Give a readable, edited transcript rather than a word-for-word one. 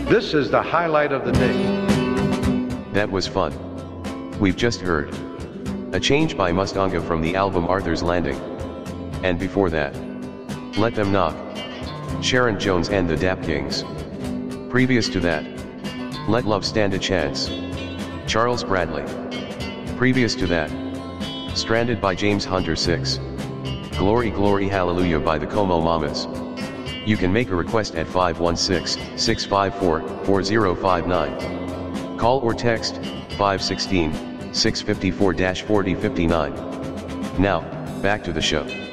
This is the highlight of the day. That was fun. We've just heard A Change by Mustanga from the album Arthur's Landing. And before that, Let Them Knock, Sharon Jones and the Dap Kings. Previous to that, Let Love Stand a Chance, Charles Bradley. Previous to that, Stranded by James Hunter 6, Glory Glory Hallelujah by the Como Mamas. You can make a request at 516-654-4059. Call or text 516-654-4059. Now, back to the show.